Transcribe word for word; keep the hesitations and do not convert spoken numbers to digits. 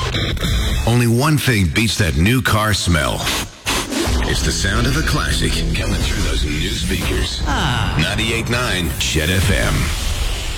Only one thing beats that new car smell. It's the sound of a classic coming through those new speakers. Ah. ninety-eight point nine Ched F M.